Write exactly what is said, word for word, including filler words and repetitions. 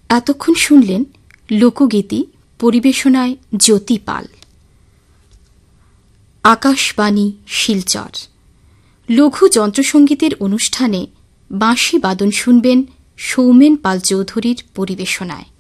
এতক্ষণ শুনলেন লোকগীতি, পরিবেশনায় জ্যোতি পাল। আকাশবাণী শিলচর লঘু যন্ত্রসঙ্গীতের অনুষ্ঠানে বাঁশি বাদন শুনবেন সৌমেন পাল চৌধুরীর পরিবেশনায়।